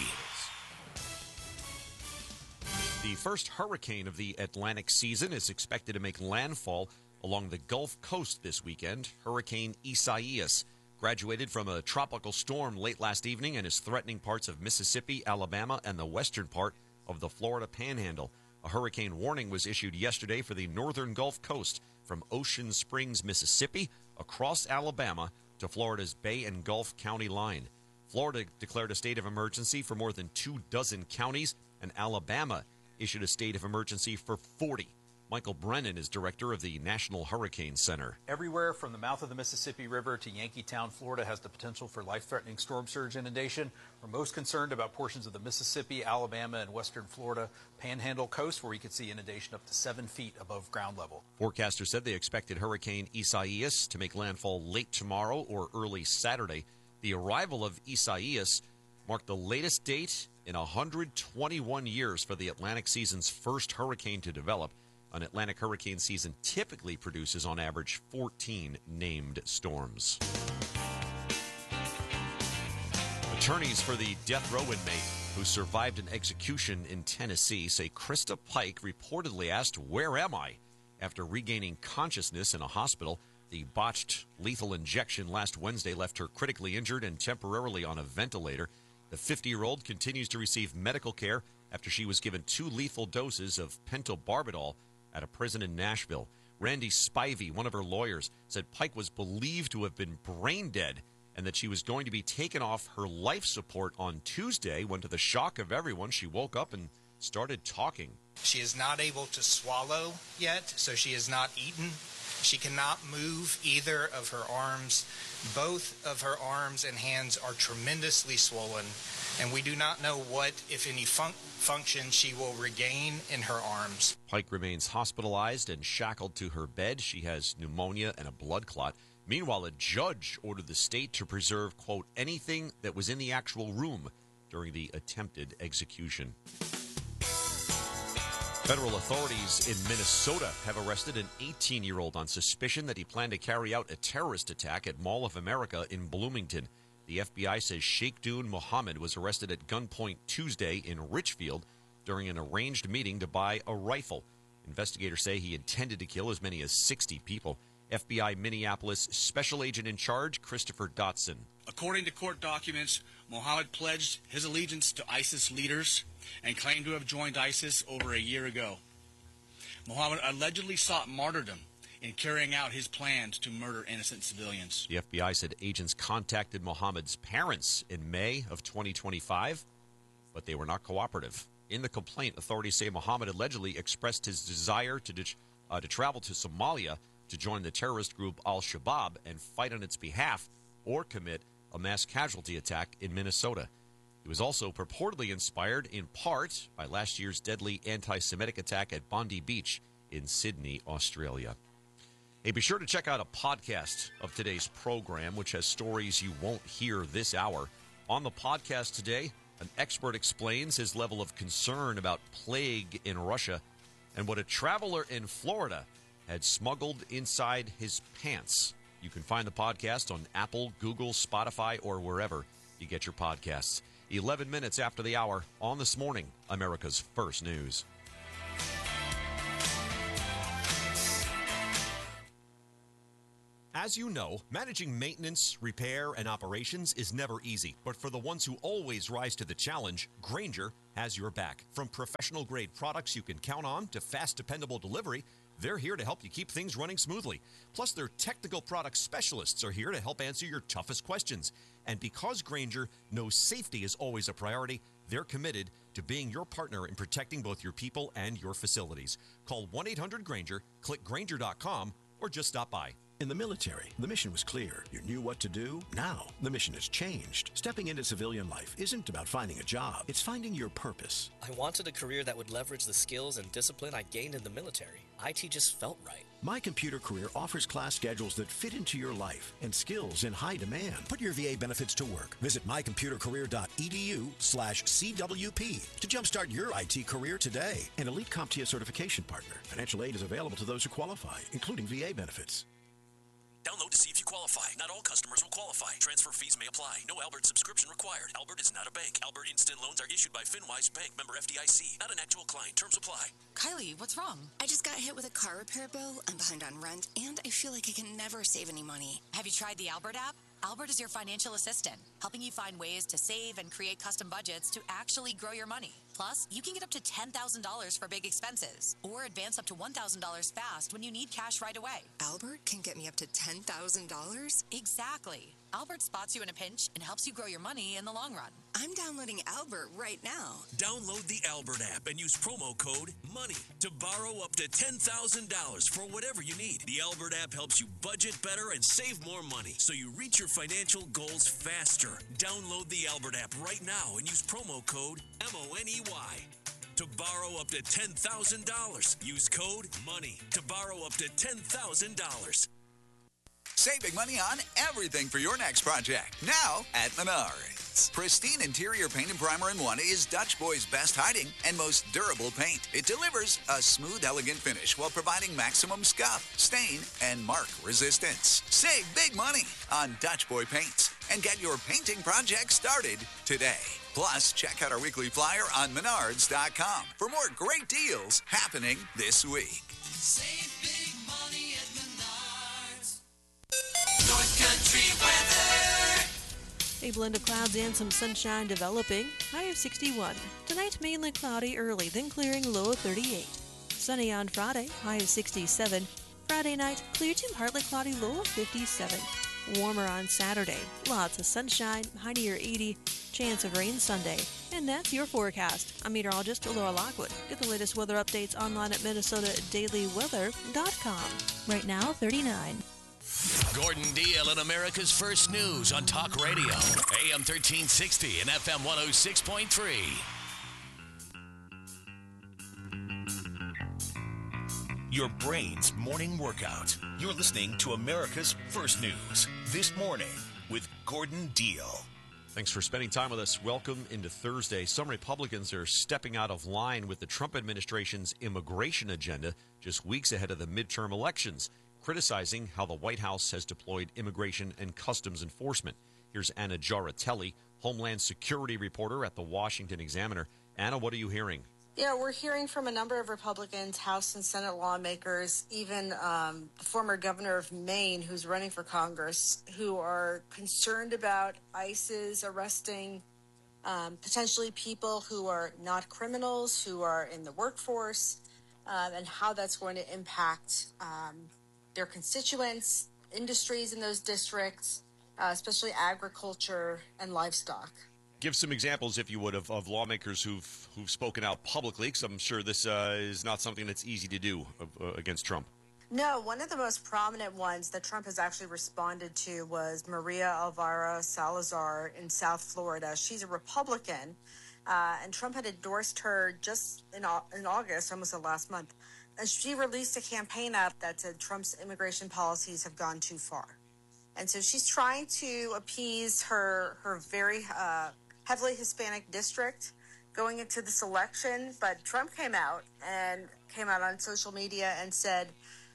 The first hurricane of the Atlantic season is expected to make landfall along the Gulf Coast this weekend. Hurricane Isaias graduated from a tropical storm late last evening and is threatening parts of Mississippi, Alabama, and the western part of the Florida Panhandle. A hurricane warning was issued yesterday for the northern Gulf Coast from Ocean Springs, Mississippi, across Alabama to Florida's Bay and Gulf County line. Florida declared a state of emergency for more than two dozen counties, and Alabama issued a state of emergency for forty. Michael Brennan is director of the National Hurricane Center. Everywhere from the mouth of the Mississippi River to Yankeetown, Florida, has the potential for life-threatening storm surge inundation. We're most concerned about portions of the Mississippi, Alabama, and western Florida Panhandle coast, where we could see inundation up to seven feet above ground level. Forecasters said they expected Hurricane Isaias to make landfall late tomorrow or early Saturday. The arrival of Isaias marked the latest date in one hundred twenty-one years for the Atlantic season's first hurricane to develop. An Atlantic hurricane season typically produces, on average, fourteen named storms. Attorneys for the death row inmate who survived an execution in Tennessee say Krista Pike reportedly asked, "Where am I?" after regaining consciousness in a hospital. The botched lethal injection last Wednesday left her critically injured and temporarily on a ventilator. The fifty-year-old continues to receive medical care after she was given two lethal doses of pentobarbital at a prison in Nashville. Randy Spivey, one of her lawyers, said Pike was believed to have been brain dead and that she was going to be taken off her life support on Tuesday when, to the shock of everyone, she woke up and started talking. She is not able to swallow yet, so she has not eaten. She cannot move either of her arms. Both of her arms and hands are tremendously swollen, and we do not know what, if any, fun- function she will regain in her arms. Pike remains hospitalized and shackled to her bed. She has pneumonia and a blood clot. Meanwhile, a judge ordered the state to preserve, quote, anything that was in the actual room during the attempted execution. Federal authorities in Minnesota have arrested an eighteen-year-old on suspicion that he planned to carry out a terrorist attack at Mall of America in Bloomington. The F B I says Sheikh Dun Mohammed was arrested at gunpoint Tuesday in Richfield during an arranged meeting to buy a rifle. Investigators say he intended to kill as many as sixty people. F B I Minneapolis Special Agent in Charge, Christopher Dotson. According to court documents, Mohammed pledged his allegiance to ISIS leaders and claimed to have joined ISIS over a year ago. Mohammed allegedly sought martyrdom in carrying out his plans to murder innocent civilians. The F B I said agents contacted Mohammed's parents in May of twenty twenty-five, but they were not cooperative. In the complaint, authorities say Mohammed allegedly expressed his desire to, de- uh, to travel to Somalia to join the terrorist group Al-Shabaab and fight on its behalf or commit a mass casualty attack in Minnesota. He was also purportedly inspired in part by last year's deadly anti-Semitic attack at Bondi Beach in Sydney, Australia. Hey, be sure to check out a podcast of today's program, which has stories you won't hear this hour. On the podcast today, an expert explains his level of concern about plague in Russia and what a traveler in Florida had smuggled inside his pants. You can find the podcast on Apple, Google, Spotify, or wherever you get your podcasts. eleven minutes after the hour on This Morning, America's First News. As you know, managing maintenance, repair, and operations is never easy. But for the ones who always rise to the challenge, Grainger has your back. From professional-grade products you can count on to fast, dependable delivery, they're here to help you keep things running smoothly. Plus, their technical product specialists are here to help answer your toughest questions. And because Grainger knows safety is always a priority, they're committed to being your partner in protecting both your people and your facilities. Call one eight hundred Grainger, click Grainger dot com, or just stop by. In the military, the mission was clear. You knew what to do. Now, the mission has changed. Stepping into civilian life isn't about finding a job. It's finding your purpose. I wanted a career that would leverage the skills and discipline I gained in the military. I T just felt right. My Computer Career offers class schedules that fit into your life and skills in high demand. Put your V A benefits to work. Visit my computer career dot e d u slash C W P to jumpstart your I T career today. An elite CompTIA certification partner. Financial aid is available to those who qualify, including V A benefits. Download to see if you qualify. Not all customers will qualify. Transfer fees may apply. No Albert subscription required. Albert is not a bank. Albert Instant Loans are issued by FinWise Bank, member F D I C. Not an actual client. Terms apply. Kylie, what's wrong? I just got hit with a car repair bill. I'm behind on rent, and I feel like I can never save any money. Have you tried the Albert app? Albert is your financial assistant, helping you find ways to save and create custom budgets to actually grow your money. Plus, you can get up to ten thousand dollars for big expenses, or advance up to one thousand dollars fast when you need cash right away. Albert can get me up to ten thousand dollars? Exactly. Albert spots you in a pinch and helps you grow your money in the long run. I'm downloading Albert right now. Download the Albert app and use promo code MONEY to borrow up to ten thousand dollars for whatever you need. The Albert app helps you budget better and save more money, so you reach your financial goals faster. Download the Albert app right now and use promo code M O N E Y. To borrow up to ten thousand dollars, use code MONEY to borrow up to ten thousand dollars. Save big money on everything for your next project. Now at Menards. Pristine interior paint and primer in one is Dutch Boy's best hiding and most durable paint. It delivers a smooth, elegant finish while providing maximum scuff, stain, and mark resistance. Save big money on Dutch Boy paints and get your painting project started today. Plus, check out our weekly flyer on menards dot com for more great deals happening this week. Save big money at Menards. North Country weather. A blend of clouds and some sunshine developing. High of sixty-one. Tonight, mainly cloudy early, then clearing, low of thirty-eight. Sunny on Friday, high of sixty-seven. Friday night, clear to partly cloudy, low of fifty-seven. Warmer on Saturday. Lots of sunshine, high near eighty. Chance of rain Sunday. And that's your forecast. I'm meteorologist Laura Lockwood. Get the latest weather updates online at minnesota daily weather dot com. Right now, thirty-nine. Gordon Deal in America's First News on Talk Radio. A M thirteen sixty and F M one oh six point three. Your brain's morning workout. You're listening to America's First News. This morning with Gordon Deal. Thanks for spending time with us. Welcome into Thursday. Some Republicans are stepping out of line with the Trump administration's immigration agenda just weeks ahead of the midterm elections, criticizing how the White House has deployed immigration and customs enforcement. Here's Anna Giarratelli, Homeland Security reporter at the Washington Examiner. Anna, what are you hearing? Yeah, we're hearing from a number of Republicans, House and Senate lawmakers, even um, the former governor of Maine who's running for Congress, who are concerned about ICE's arresting um, potentially people who are not criminals, who are in the workforce, uh, and how that's going to impact um, their constituents, industries in those districts, uh, especially agriculture and livestock. Give some examples, if you would, of, of lawmakers who've who've spoken out publicly, because I'm sure this uh, is not something that's easy to do uh, against Trump. No, one of the most prominent ones that Trump has actually responded to was Maria Elvira Salazar in South Florida. She's a Republican, uh, and Trump had endorsed her just in, in August, almost the last month. And she released a campaign ad that said Trump's immigration policies have gone too far. And so she's trying to appease her, her very... Uh, heavily Hispanic district, going into this election, but Trump came out and came out on social media and said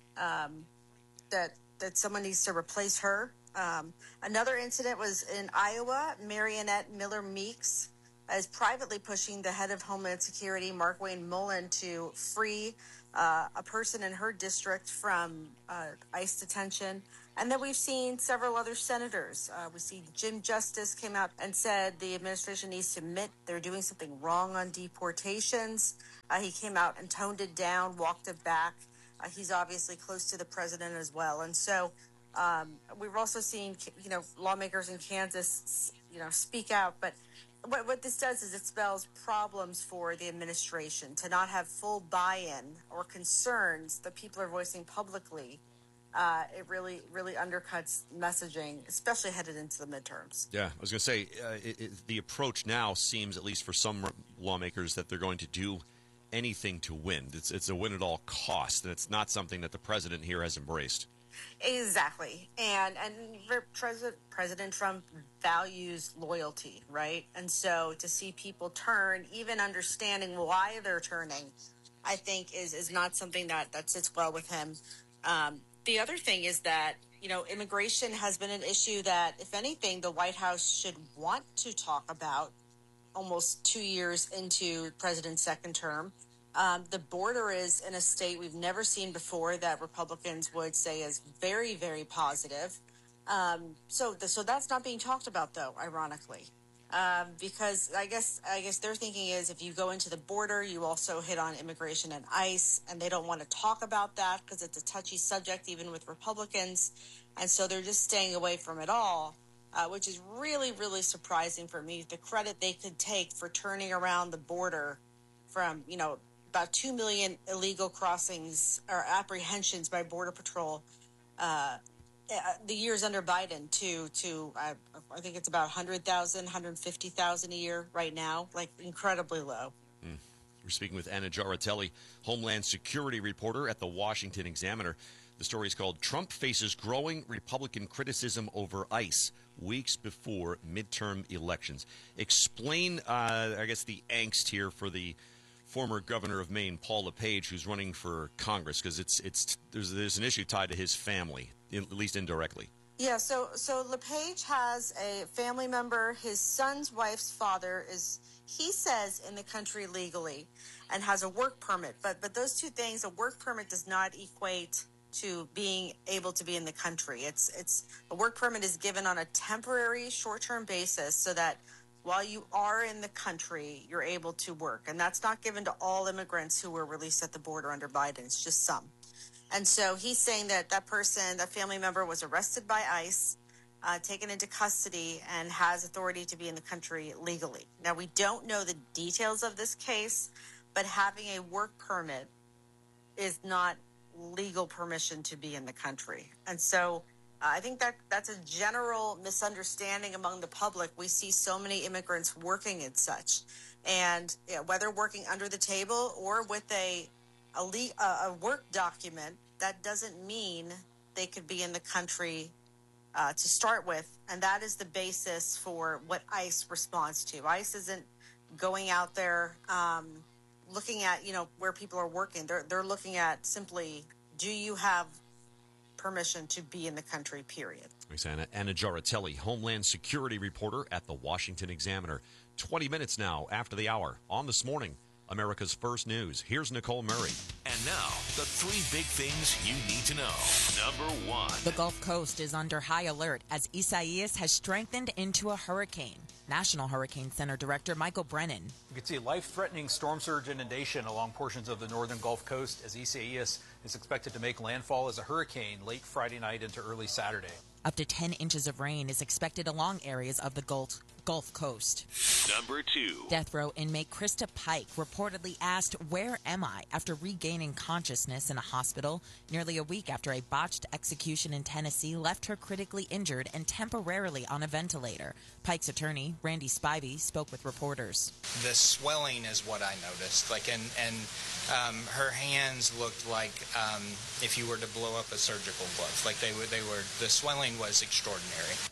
um, that that someone needs to replace her. Um, another incident was in Iowa. Marionette Miller Meeks is privately pushing the head of Homeland Security, Markwayne Mullin, to free uh, a person in her district from uh, ICE detention. And then we've seen several other senators. Uh, we see Jim Justice came out and said the administration needs to admit they're doing something wrong on deportations. Uh, he came out and toned it down, walked it back. Uh, he's obviously close to the president as well. And so um, we've also seen, you know, lawmakers in Kansas, you know, speak out. But what, what this does is it spells problems for the administration to not have full buy-in or concerns that people are voicing publicly. Uh, it really, really undercuts messaging, especially headed into the midterms. Yeah, I was going to say, uh, it, it, the approach now seems, at least for some lawmakers, that they're going to do anything to win. It's, it's a win at all costs, and it's not something that the president here has embraced. Exactly. And and President, President Trump values loyalty, right? And so to see people turn, even understanding why they're turning, I think is, is not something that, that sits well with him. Um, the other thing is that, you know, immigration has been an issue that, if anything, the White House should want to talk about almost two years into the president's second term. Um, the border is in a state we've never seen before that Republicans would say is very, very positive. Um, so, the, so that's not being talked about, though, ironically, um, because I guess I guess their thinking is if you go into the border, you also hit on immigration and ICE, and they don't want to talk about that because it's a touchy subject, even with Republicans, and so they're just staying away from it all. Uh, which is really, really surprising for me, the credit they could take for turning around the border from, you know, about two million illegal crossings or apprehensions by Border Patrol uh, the years under Biden to, to I, I think it's about one hundred thousand, one hundred fifty thousand a year right now, like incredibly low. Mm. We're speaking with Anna Giaratelli, Homeland Security reporter at the Washington Examiner. The story is called Trump Faces Growing Republican Criticism Over ICE Weeks Before Midterm Elections. Explain, uh, I guess, the angst here for the former governor of Maine, Paul LePage, who's running for Congress, because it's it's there's there's an issue tied to his family, in, at least indirectly. Yeah, so so LePage has a family member. His son's wife's father is, he says, in the country legally and has a work permit. But but those two things, a work permit does not equate to being able to be in the country. It's it's a work permit is given on a temporary short-term basis so that while you are in the country, you're able to work. And that's not given to all immigrants who were released at the border under Biden. It's just some. And so he's saying that that person, that family member, was arrested by ICE, uh, taken into custody, and has authority to be in the country legally. Now, we don't know the details of this case, but having a work permit is not legal permission to be in the country. And so uh, I think that that's a general misunderstanding among the public. We see so many immigrants working and such. And yeah, whether working under the table or with a, a, le- a work document, that doesn't mean they could be in the country uh, to start with. And that is the basis for what ICE responds to. ICE isn't going out there um, looking at, you know, where people are working. They're they're looking at simply, do you have permission to be in the country, period. Thanks, Anna. Anna Giaratelli, Homeland Security reporter at the Washington Examiner. twenty minutes now after the hour on This Morning, America's First News. Here's Nicole Murray. And now, the three big things you need to know. Number one. The Gulf Coast is under high alert as Isaias has strengthened into a hurricane. National Hurricane Center Director Michael Brennan. You can see life-threatening storm surge inundation along portions of the northern Gulf Coast as Isaias is expected to make landfall as a hurricane late Friday night into early Saturday. Up to ten inches of rain is expected along areas of the Gulf, Gulf Coast. Number two. Death row inmate Krista Pike reportedly asked, "Where am I?" after regaining consciousness in a hospital nearly a week after a botched execution in Tennessee left her critically injured and temporarily on a ventilator. Pike's attorney, Randy Spivey, spoke with reporters. The swelling is what I noticed. Like, and, and um, her hands looked like um, if you were to blow up a surgical glove. Like they were, they were, the swelling was extraordinary.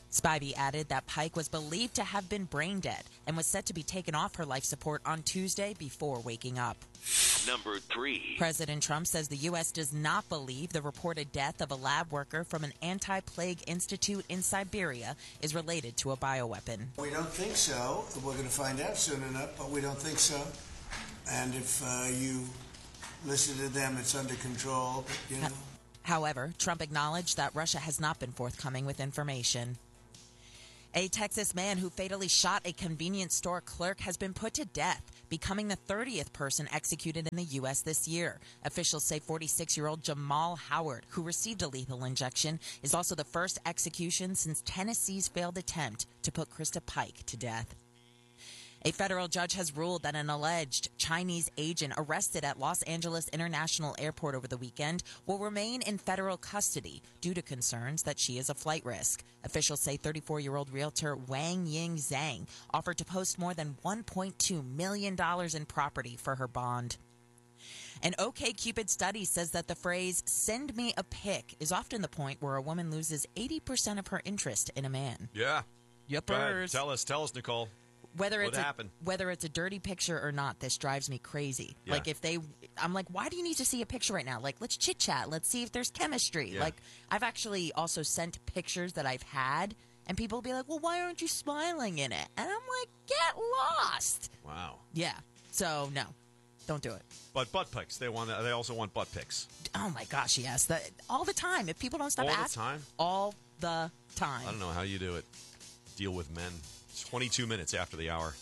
Spivey added that Pike was believed to have been brain dead and was set to be taken off her life support on Tuesday before waking up. Number three. President Trump says the U S does not believe the reported death of a lab worker from an anti-plague institute in Siberia is related to a bioweapon. We don't think so. We're going to find out soon enough, but we don't think so. And if uh, you listen to them, it's under control, you know. However, Trump acknowledged that Russia has not been forthcoming with information. A Texas man who fatally shot a convenience store clerk has been put to death, becoming the thirtieth person executed in the U S this year. Officials say forty-six-year-old Jamal Howard, who received a lethal injection, is also the first execution since Tennessee's failed attempt to put Krista Pike to death. A federal judge has ruled that an alleged Chinese agent arrested at Los Angeles International Airport over the weekend will remain in federal custody due to concerns that she is a flight risk. Officials say thirty-four-year-old realtor Wang Ying Zhang offered to post more than one point two million dollars in property for her bond. An OkCupid study says that the phrase, "send me a pic," is often the point where a woman loses eighty percent of her interest in a man. Yeah. Yep. Go ahead. Tell us, tell us, Nicole. Whether what it's a, happened? whether it's a dirty picture or not, this drives me crazy. Yeah. Like if they, I'm like, why do you need to see a picture right now? Like, let's chit chat. Let's see if there's chemistry. Yeah. Like, I've actually also sent pictures that I've had, and people will be like, well, why aren't you smiling in it? And I'm like, get lost. Wow. Yeah. So no, don't do it. But butt pics. They want. They also want butt pics. Oh my gosh, yes, that all the time. If people don't stop All the asking, time? all the time. I don't know how you do it. Deal with men. It's twenty-two minutes after the hour.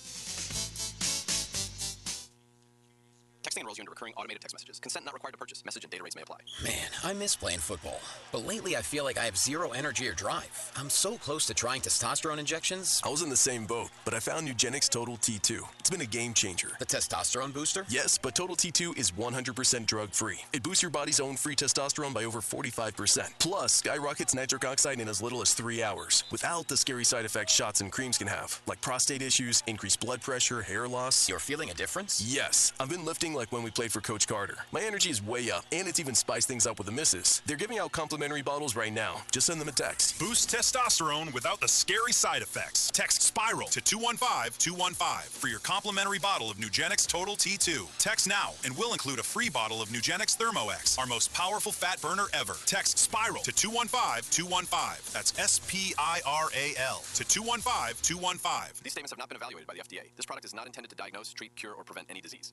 Texting enrolls you into recurring automated text messages. Consent not required to purchase. Message and data rates may apply. Man, I miss playing football. But lately I feel like I have zero energy or drive. I'm so close to trying testosterone injections. I was in the same boat, but I found Nugenix Total T two. It's been a game changer. The testosterone booster? Yes, but Total T two is one hundred percent drug-free. It boosts your body's own free testosterone by over forty-five percent. Plus, skyrockets nitric oxide in as little as three hours, without the scary side effects shots and creams can have, like prostate issues, increased blood pressure, hair loss. You're feeling a difference? Yes. I've been lifting like when we played for Coach Carter. My energy is way up, and it's even spiced things up with the missus. They're giving out complimentary bottles right now. Just send them a text. Boost testosterone without the scary side effects. Text SPIRAL to two one five two one five for your complimentary bottle of Nugenix Total T two. Text now, and we'll include a free bottle of Nugenix ThermoX, our most powerful fat burner ever. Text SPIRAL to two one five two one five. That's S P I R A L to two one five two one five. These statements have not been evaluated by the F D A. This product is not intended to diagnose, treat, cure, or prevent any disease.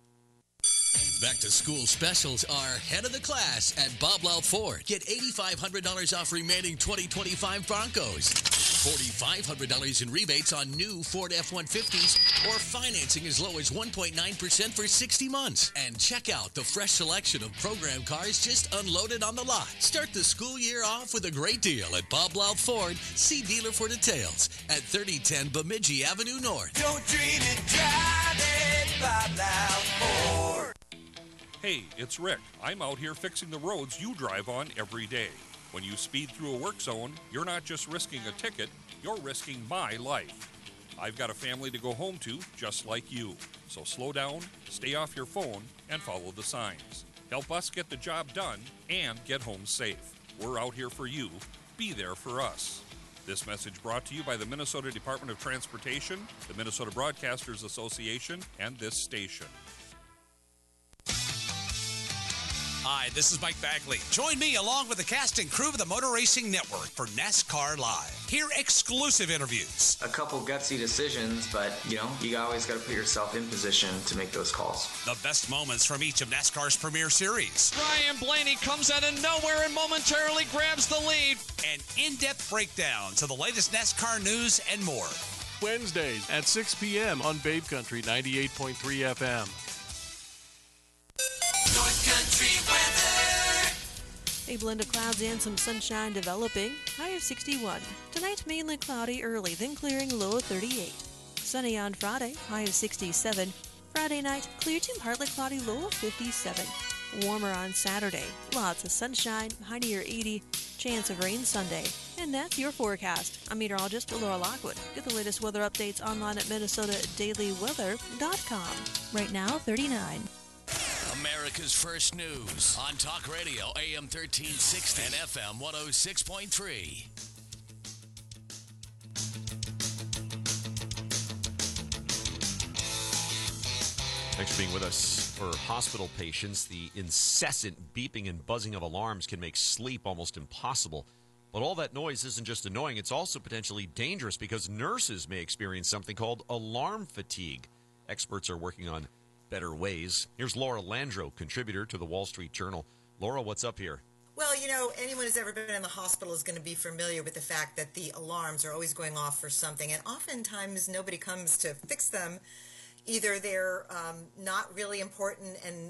Back to school specials are head of the class at Bob Louth Ford. Get eight thousand five hundred dollars off remaining twenty twenty-five Broncos, four thousand five hundred dollars in rebates on new Ford F one fifties, or financing as low as one point nine percent for sixty months. And check out the fresh selection of program cars just unloaded on the lot. Start the school year off with a great deal at Bob Louth Ford. See dealer for details at thirty ten Bemidji Avenue North. Don't dream it, drive it, Bob Louth Ford. Hey, it's Rick. I'm out here fixing the roads you drive on every day. When you speed through a work zone, you're not just risking a ticket, you're risking my life. I've got a family to go home to, just like you. So slow down, stay off your phone, and follow the signs. Help us get the job done and get home safe. We're out here for you. Be there for us. This message brought to you by the Minnesota Department of Transportation, the Minnesota Broadcasters Association, and this station. Hi, this is Mike Bagley. Join me along with the cast and crew of the Motor Racing Network for NASCAR Live. Hear exclusive interviews. A couple gutsy decisions, but, you know, you always got to put yourself in position to make those calls. The best moments from each of NASCAR's premier series. Ryan Blaney comes out of nowhere and momentarily grabs the lead. And in-depth breakdowns of the latest NASCAR news and more. Wednesdays at six p.m. on Babe Country ninety-eight point three F M. North Country weather. A blend of clouds and some sunshine developing. High of sixty-one. Tonight, mainly cloudy early, then clearing, low of thirty-eight. Sunny on Friday, high of sixty-seven. Friday night, clear to partly cloudy, low of fifty-seven. Warmer on Saturday. Lots of sunshine, high near eighty. Chance of rain Sunday. And that's your forecast. I'm meteorologist Laura Lockwood. Get the latest weather updates online at Minnesota Daily Weather dot com. Right now, thirty-nine. America's First News on Talk Radio, A M thirteen sixty and F M one oh six point three. Thanks for being with us. For hospital patients, the incessant beeping and buzzing of alarms can make sleep almost impossible. But all that noise isn't just annoying, it's also potentially dangerous because nurses may experience something called alarm fatigue. Experts are working on better ways. Here's Laura Landro, contributor to the Wall Street Journal. Laura, what's up here? Well, you know, anyone who's ever been in the hospital is going to be familiar with the fact that the alarms are always going off for something, and oftentimes nobody comes to fix them. Either they're um, not really important and